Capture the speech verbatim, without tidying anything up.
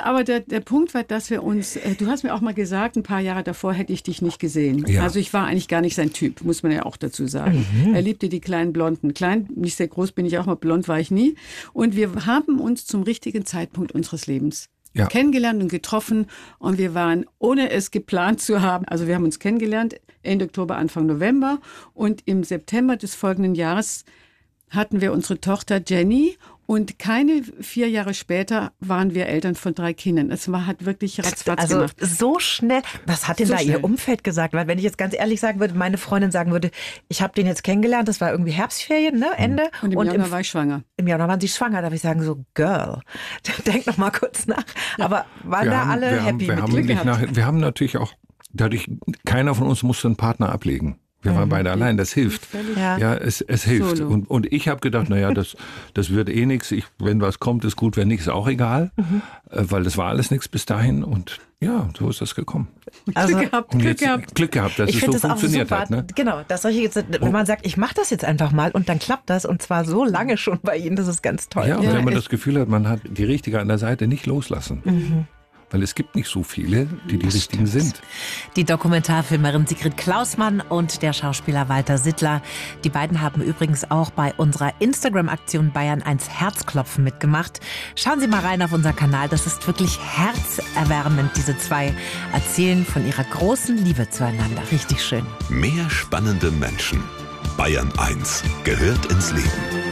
aber der, der Punkt war, dass wir uns, äh, du hast mir auch mal gesagt, ein paar Jahre davor hätte ich dich nicht gesehen. Ja. Also ich war eigentlich gar nicht sein Typ, muss man ja auch dazu sagen. Mhm. Er liebte die kleinen Blonden. Klein, nicht sehr groß bin ich auch, mal blond war ich nie. Und wir haben uns zum richtigen Zeitpunkt unseres Lebens ja. kennengelernt und getroffen. Und wir waren, ohne es geplant zu haben, also wir haben uns kennengelernt, Ende Oktober, Anfang November. Und im September des folgenden Jahres hatten wir unsere Tochter Jenny. Und keine vier Jahre später waren wir Eltern von drei Kindern. Es war, hat wirklich ratzfatz also gemacht. So schnell. Was hat denn so da schnell. Ihr Umfeld gesagt? Weil wenn ich jetzt ganz ehrlich sagen würde, meine Freundin sagen würde, ich habe den jetzt kennengelernt, das war irgendwie Herbstferien, ne, Ende. Und im und Januar im, war ich schwanger. Im Januar waren sie schwanger. Da darf ich sagen, so Girl, denk noch mal kurz nach. Ja. Aber waren wir da haben, alle wir happy haben, wir mit haben Glück nicht nach, Wir haben natürlich auch, dadurch, keiner von uns musste einen Partner ablegen. Wir waren beide allein, das hilft. Ja, ja es, es hilft. Und, und ich habe gedacht, naja, das, das wird eh nichts. Wenn was kommt, ist gut, wenn nichts, auch egal. Mhm. Weil das war alles nichts bis dahin. Und ja, so ist das gekommen. Also, Glück gehabt, Glück gehabt. Glück gehabt, dass ich es so das funktioniert auch super, hat. Ne? Genau, dass solche jetzt, wenn man sagt, ich mache das jetzt einfach mal und dann klappt das und zwar so lange schon bei Ihnen, das ist ganz toll. Ja, und ja, wenn man das Gefühl hat, man hat die Richtige an der Seite, nicht loslassen. Mhm. Weil es gibt nicht so viele, die die Richtigen sind. Die Dokumentarfilmerin Sigrid Klausmann und der Schauspieler Walter Sittler. Die beiden haben übrigens auch bei unserer Instagram-Aktion Bayern eins Herzklopfen mitgemacht. Schauen Sie mal rein auf unseren Kanal. Das ist wirklich herzerwärmend. Diese zwei erzählen von ihrer großen Liebe zueinander. Richtig schön. Mehr spannende Menschen. Bayern eins gehört ins Leben.